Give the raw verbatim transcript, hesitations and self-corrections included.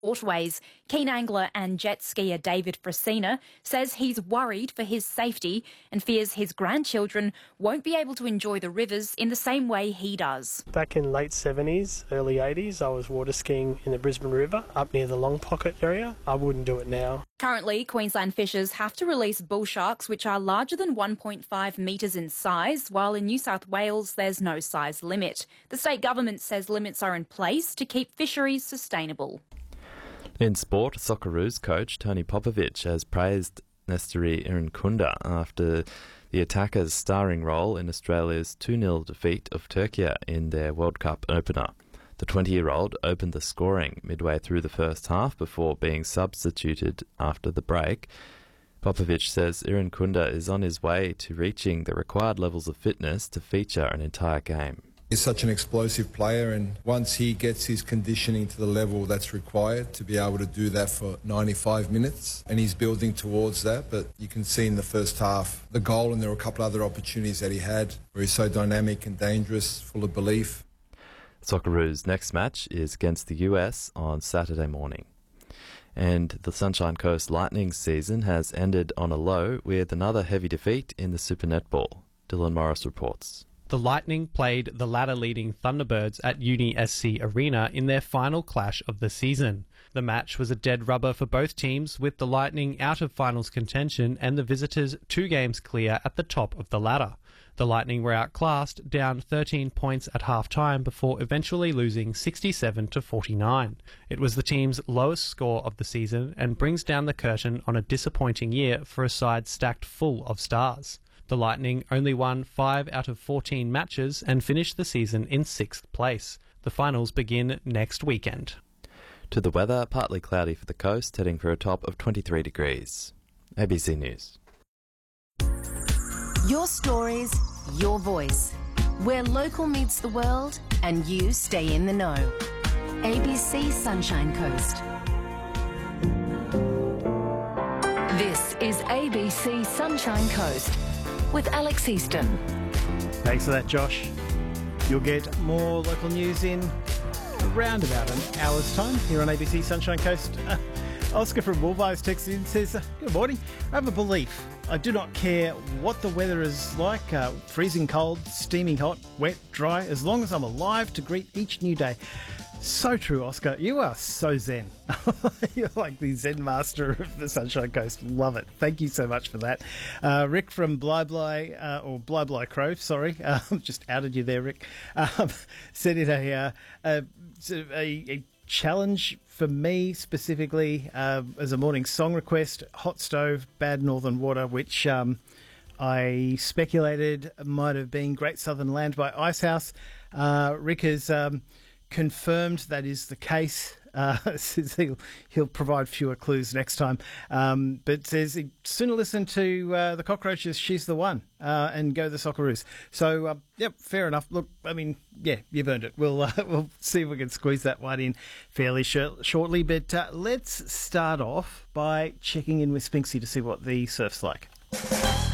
waterways. Keen angler and jet skier David Frasina says he's worried for his safety and fears his grandchildren won't be able to enjoy the rivers in the same way he does. Back in late seventies, early eighties, I was water skiing in the Brisbane River up near the Long Pocket area. I wouldn't do it now. Currently, Queensland fishers have to release bull sharks which are larger than one point five metres in size, while in New South Wales there's no size limit. The state government says limits are in place to keep fisheries sustainable. In sport, Socceroos coach Tony Popovic has praised Nestory Irankunda after the attacker's starring role in Australia's two nil defeat of Turkey in their World Cup opener. The twenty-year-old opened the scoring midway through the first half before being substituted after the break. Popovic says Irankunda is on his way to reaching the required levels of fitness to feature an entire game. He's such an explosive player, and once he gets his conditioning to the level that's required to be able to do that for ninety-five minutes, and he's building towards that. But you can see in the first half the goal, and there were a couple other opportunities that he had where he's so dynamic and dangerous, full of belief. Socceroos' next match is against the U S on Saturday morning. And the Sunshine Coast Lightning season has ended on a low with another heavy defeat in the Super Netball. Dylan Morris reports. The Lightning played the ladder-leading Thunderbirds at Uni S C Arena in their final clash of the season. The match was a dead rubber for both teams, with the Lightning out of finals contention and the visitors two games clear at the top of the ladder. The Lightning were outclassed, down thirteen points at half-time before eventually losing sixty-seven to forty-nine. It was the team's lowest score of the season and brings down the curtain on a disappointing year for a side stacked full of stars. The Lightning only won five out of fourteen matches and finished the season in sixth place. The finals begin next weekend. To the weather, partly cloudy for the coast, heading for a top of twenty-three degrees. A B C News. Your stories, your voice. Where local meets the world and you stay in the know. A B C Sunshine Coast. This is A B C Sunshine Coast with Alex Easton. Thanks for that, Josh. You'll get more local news in around about an hour's time here on A B C Sunshine Coast. Uh, Oscar from Woolvise texts in, says, uh, good morning. I have a belief. I do not care what the weather is like, uh, freezing cold, steaming hot, wet, dry, as long as I'm alive to greet each new day. So true, Oscar. You are so zen. You're like the Zen master of the Sunshine Coast. Love it. Thank you so much for that. Uh, Rick from Bly Bly, uh, or Bly Bly Crow, sorry. Uh, just outed you there, Rick. Um, said it a, uh, a, a, a challenge for me specifically uh, as a morning song request, Hot Stove, Bad Northern Water, which um, I speculated might have been Great Southern Land by Icehouse. Uh, Rick has um, confirmed that is the case. Uh, says he'll, he'll provide fewer clues next time. Um, but says he'd sooner listen to uh, the Cockroaches, She's the One, uh, and go the Socceroos. So, uh, yep, fair enough. Look, I mean, yeah, you've earned it. We'll uh, we'll see if we can squeeze that one in fairly sh- shortly. But uh, let's start off by checking in with Spinksy to see what the surf's like.